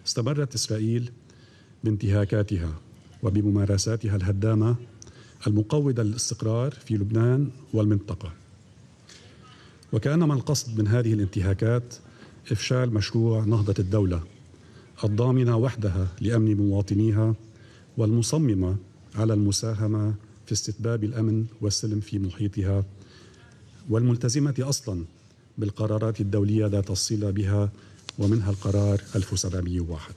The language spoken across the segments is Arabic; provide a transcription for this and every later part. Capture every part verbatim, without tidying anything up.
استمرت إسرائيل بانتهاكاتها وبممارساتها الهدامة المقوضة للاستقرار في لبنان والمنطقة، وكأنما القصد من هذه الانتهاكات إفشال مشروع نهضة الدولة الضامنة وحدها لأمن مواطنيها والمصممة على المساهمة في استتباب الأمن والسلم في محيطها، والملتزمة أصلاً بالقرارات الدولية ذات الصلة بها ومنها القرار ألف وسبعمئة وواحد.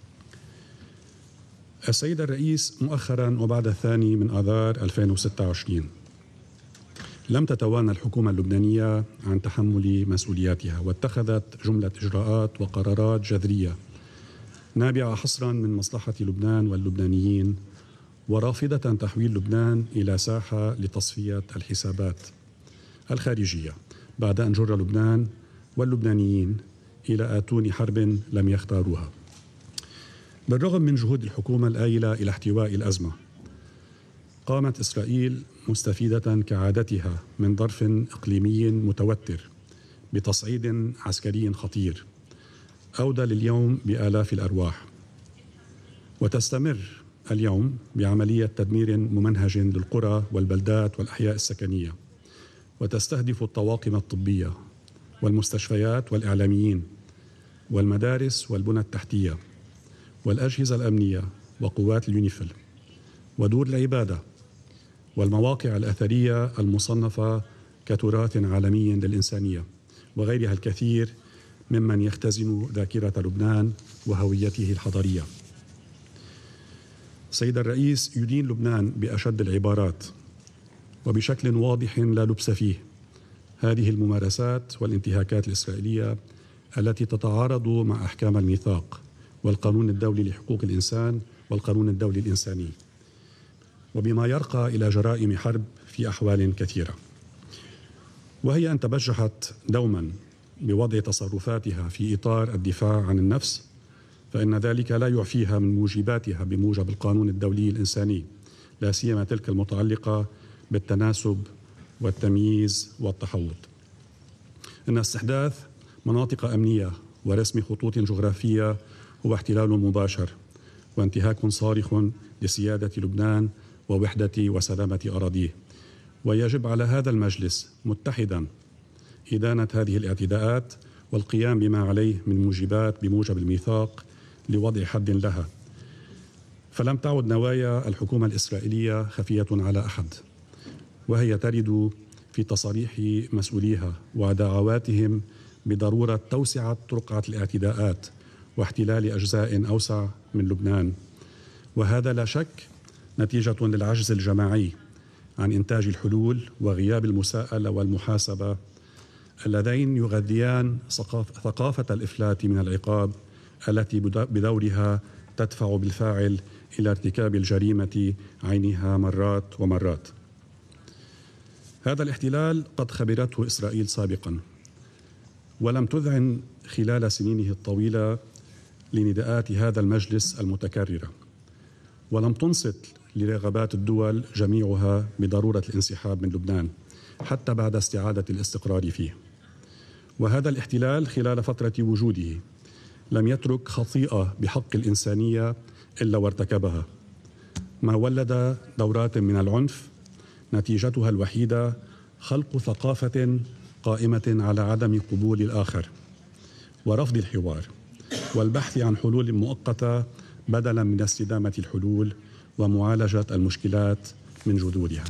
السيد الرئيس مؤخراً وبعد الثاني من آذار ألفين وستة وعشرين لم تتوانى الحكومة اللبنانية عن تحمل مسؤولياتها، واتخذت جملة إجراءات وقرارات جذرية نابعة حصراً من مصلحة لبنان واللبنانيين، ورافضة تحويل لبنان إلى ساحة لتصفية الحسابات الخارجية بعد أن جر لبنان واللبنانيين إلى آتون حرب لم يختاروها. بالرغم من جهود الحكومة الآيلة إلى احتواء الأزمة، قامت إسرائيل مستفيدة كعادتها من ظرف إقليمي متوتر بتصعيد عسكري خطير أودى لليوم بآلاف الأرواح، وتستمر اليوم بعملية تدمير ممنهج للقرى والبلدات والأحياء السكنية، وتستهدف الطواقم الطبية والمستشفيات والإعلاميين والمدارس والبنى التحتية والأجهزة الأمنية وقوات اليونيفيل ودور العبادة والمواقع الأثرية المصنفة كتراث عالمي للإنسانية وغيرها الكثير ممن يختزن ذاكرة لبنان وهويته الحضارية. سيد الرئيس يدين لبنان بأشد العبارات وبشكل واضح لا لبس فيه هذه الممارسات والانتهاكات الإسرائيلية التي تتعارض مع أحكام الميثاق والقانون الدولي لحقوق الإنسان والقانون الدولي الإنساني، وبما يرقى إلى جرائم حرب في أحوال كثيرة. وهي أن تبجحت دوما بوضع تصرفاتها في إطار الدفاع عن النفس، فإن ذلك لا يعفيها من موجباتها بموجب القانون الدولي الإنساني، لا سيما تلك المتعلقة بالتناسب والتمييز والتحوط. إن استحداث مناطق أمنية ورسم خطوط جغرافية هو احتلال مباشر وانتهاك صارخ لسيادة لبنان ووحدة وسلامة أراضيه، ويجب على هذا المجلس متحدا إدانة هذه الاعتداءات والقيام بما عليه من موجبات بموجب الميثاق لوضع حد لها. فلم تعد نوايا الحكومة الإسرائيلية خفية على أحد، وهي ترد في تصاريح مسؤوليها ودعواتهم بضرورة توسعة رقعة الاعتداءات واحتلال أجزاء أوسع من لبنان، وهذا لا شك نتيجة للعجز الجماعي عن إنتاج الحلول وغياب المساءلة والمحاسبة اللذين يغذيان ثقافة الإفلات من العقاب التي بدورها تدفع بالفاعل إلى ارتكاب الجريمة عينها مرات ومرات. هذا الاحتلال قد خبرته إسرائيل سابقا، ولم تذعن خلال سنينه الطويلة لنداءات هذا المجلس المتكررة، ولم تنصت لرغبات الدول جميعها بضرورة الانسحاب من لبنان حتى بعد استعادة الاستقرار فيه. وهذا الاحتلال خلال فترة وجوده لم يترك خطيئة بحق الإنسانية إلا وارتكبها، ما ولد دورات من العنف نتيجتها الوحيدة خلق ثقافة قائمة على عدم قبول الآخر ورفض الحوار والبحث عن حلول مؤقتة بدلا من استدامة الحلول ومعالجة المشكلات من جذورها.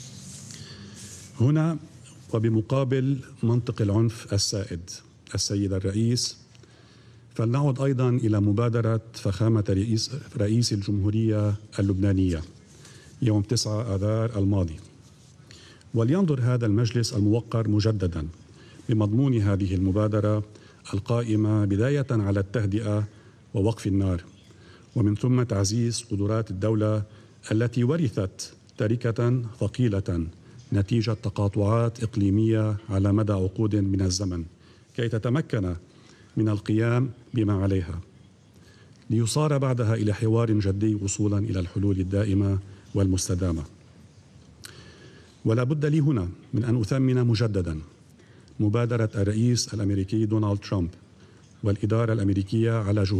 هنا وبمقابل منطق العنف السائد السيد الرئيس، فلنعد أيضا إلى مبادرة فخامة رئيس, رئيس الجمهورية اللبنانية يوم تسعة آذار الماضي، ولينظر هذا المجلس الموقر مجددا بمضمون هذه المبادرة القائمة بداية على التهدئة ووقف النار، ومن ثم تعزيز قدرات الدولة التي ورثت تركة ثقيلة نتيجة تقاطعات إقليمية على مدى عقود من الزمن كي تتمكن من القيام بما عليها، ليصار بعدها إلى حوار جدي وصولا إلى الحلول الدائمة والمستدامة. ولا بد لي هنا من أن أثمن مجددا مبادرة الرئيس الأمريكي دونالد ترامب والإدارة الأمريكية على جهود